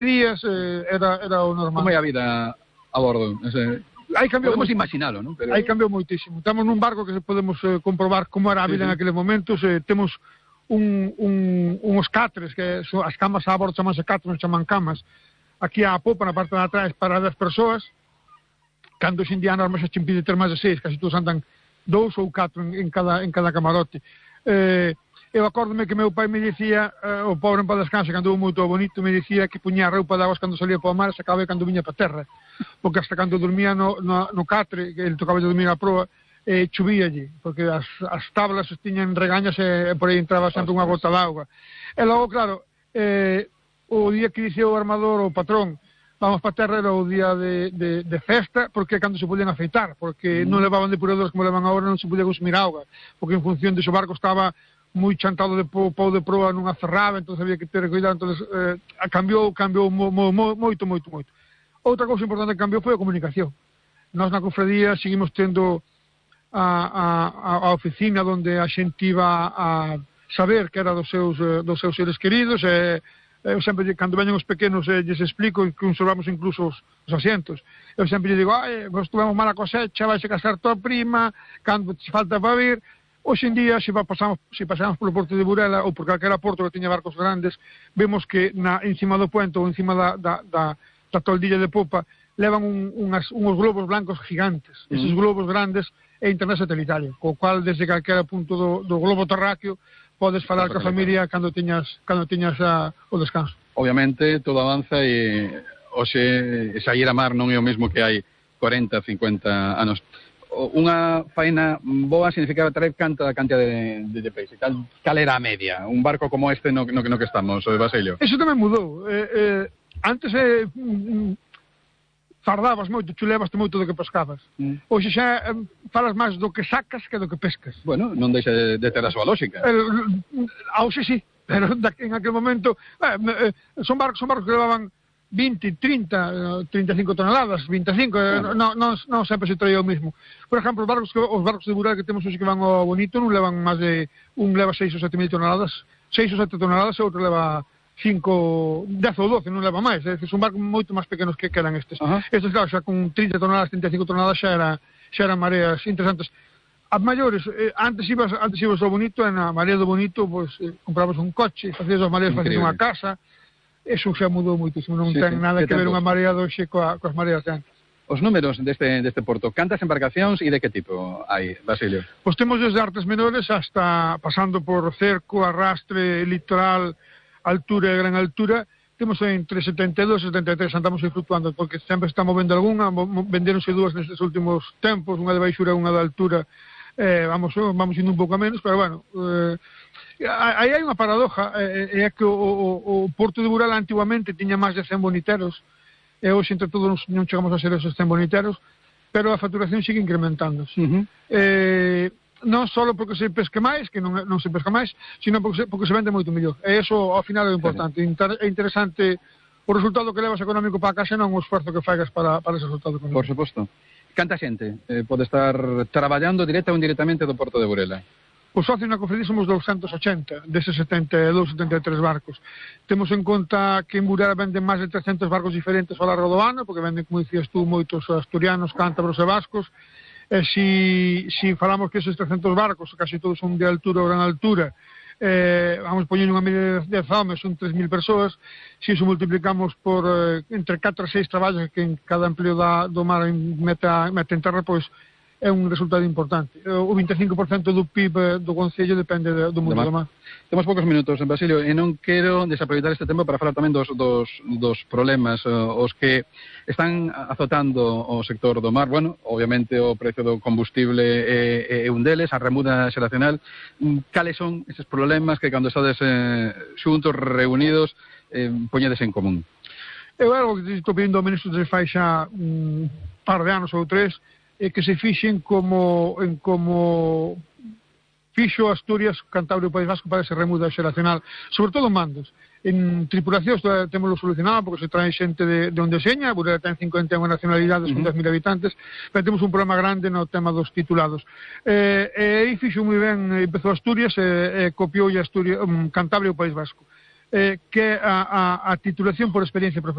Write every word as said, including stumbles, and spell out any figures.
días eh, era, era o normal. Como é a vida a bordo? Ese... Hai cambiou podemos moito. imaginalo, non? Pero... Hai cambiou moitísimo. Estamos nun barco que podemos eh, comprobar como era a vida sí, en aqueles momentos. Eh, temos un, un, uns catres, que so, as camas a bordo chamanse catres, non chaman camas. Aquí a popa, na parte de atrás, para dez persoas. Cando os indianos se che impide ter máis de seis, casi todos andan dous ou catro en, en, cada, en cada camarote. Eh, eu acórdome que meu pai me dicía, eh, o pobre en paz descanse, cando hubo moito bonito, me dicía que puñía a roupa de aguas cando salía para o mar e sacaba cando viña para a terra, porque hasta cando dormía no, no, no catre, que ele tocaba de dormir a proa, eh, chuvía allí, porque as, as tablas tiñan regañas e por aí entraba sempre unha gota de auga. E logo, claro, eh, o día que dice o armador, o patrón, vamos para a terra, era o día de, de, de festa, porque cando se podían afeitar, porque mm. non levaban depuradores como levan agora, non se podía consumir auga, porque en función de o barco estaba moi chantado de pau, pau de proa nunha ferraba, entón había que ter cuidado, entón eh, cambiou, cambiou mo, mo, mo, moito, moito, moito. Outra cousa importante que cambiou foi a comunicación. Nós na cofradía seguimos tendo a, a, a oficina onde a xente iba a saber que era dos seus, dos seus seres queridos, e eu sempre, cando veñen os pequenos, eh, lles explico que conservamos incluso os, os asientos. Eu sempre lle digo, ai, vos tuvemos mala cosecha, vais a casar tua prima, cando te falta para vir. Hoxe en día, se pasamos, se pasamos polo porto de Burela ou por calquera porto que teña barcos grandes, vemos que na, encima do puente ou encima da, da, da, da toldilla de popa levan un, unhas, unhos globos blancos gigantes. Mm. Eses globos grandes é internet satelital, co cual desde calquera punto do, do globo terráqueo podes falar ca familia cando teñas, cando teñas a, o descanso. Obviamente todo avanza e hoxe sair a mar non é o mesmo que hai cuarenta, cincuenta anos. Unha faena boa significaba traer canta cantidad de, de, de peixe. Cal, cal era a media? Un barco como este no, no, no que estamos, o de Basilio? Eso tamén mudou. Eh, eh, antes eh, fardabas moito, chulebaste moito do que pescabas. Mm. Hoxe xa eh, falas máis do que sacas que do que pescas. Bueno, non deixa de, de ter a súa lógica. El, hoxe sí, pero en aquel momento eh, eh, son barcos, son barcos que levaban vinte, trinta, treinta e cinco toneladas, vinte e cinco, bueno. non, non, non sempre se traía o mismo. Por exemplo, os barcos, que, os barcos de Burela que temos hoxe que van ao Bonito non levan máis de, un leva seis ou sete mil toneladas, seis ou sete toneladas, e outro leva cinco, dez ou doce, non leva máis, é dicir, son barcos moito máis pequenos que eran estes. Uh -huh. Estes, claro, xa con trinta toneladas, trinta e cinco toneladas xa, era, xa eran mareas interesantes. As maiores, eh, antes ibas antes ibas ao Bonito, e na marea do Bonito, pues, eh, comprabas un coche, facías as mareas, facías unha casa. Eso xa mudou moitísimo, non sí, ten sí, nada que ver unha marea de hoxe coa, coas mareas de antes. Os números deste, deste porto, cantas embarcacións e de que tipo hai, Basilio? Pois temos desde artes menores hasta pasando por cerco, arrastre, litoral, altura e gran altura. Temos entre setenta e dous e setenta e tres, andamos aí flutuando, porque sempre está movendo algunha, venderonse dúas nestes últimos tempos, unha de baixura e unha de altura. Eh, vamos, vamos indo un pouco a menos, pero bueno... Eh, aí hai unha paradoja, é que o, o, o Porto de Burela antiguamente tiña máis de cen boniteros, e hoxe entre todos non chegamos a ser esos cen boniteros, pero a facturación sigue incrementándose. Uh -huh. eh, non só porque se pesque máis, que non, non se pesca máis, sino porque se, porque se vende moito mellor. E iso ao final é importante. Claro. É interesante o resultado que levas económico para a casa, non o esforzo que fagas para, para ese resultado económico. Por suposto. Canta xente eh, pode estar traballando directa ou indirectamente do Porto de Burela? Os socios na cofradía somos doscientos ochenta, deses setenta e dous, setenta e tres barcos. Temos en conta que en Burela venden máis de trescentos barcos diferentes ao largo do ano, porque venden, como dicías tú, moitos asturianos, cántabros e vascos. E si, si falamos que esos trescentos barcos, casi todos son de altura ou gran altura, eh, vamos poñendo unha media de homes, son tres mil persoas. Si eso multiplicamos por eh, entre catro e seis traballos que en cada empleo da, do mar mete, mete en terra, pois é un resultado importante. O vinte e cinco por cento do P I B do Concello depende do mundo do mar. Temos poucos minutos, Basilio, e non quero desaproveitar este tempo para falar tamén dos, dos, dos problemas uh, os que están azotando o sector do mar. Bueno, obviamente o precio do combustible é, é un deles, a remuda xeracional. Cales son eses problemas que cando estades eh, xuntos, reunidos, eh, poñedes en común? Eu algo que estou pedindo ao ministro de fai xa un par de anos ou tres, e que se fixen como en como fixo Asturias, Cantabria e País Vasco para ese remuda xeracional, sobre todo mandos. En tripulacións temoslo solucionado porque se trae xente de, de onde seña, Burela ten cincuenta e unha nacionalidades con dez mil habitantes, pero temos un problema grande no tema dos titulados. E eh, aí fixo moi ben, empezou Asturias e eh, copiou Asturias, um, Cantabria e o País Vasco, eh, que a, a, a titulación por experiencia profesional.